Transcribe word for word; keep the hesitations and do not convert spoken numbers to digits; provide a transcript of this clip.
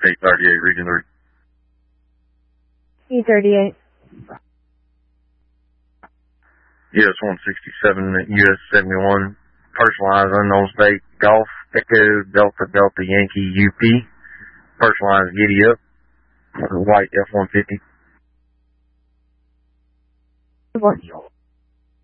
eight thirty-eight, Region three. E thirty-eight. U S one sixty-seven, U S seventy-one, personalized unknown state, Golf, Echo, Delta, Delta, Yankee, U P, personalized giddy up, white F one fifty. What?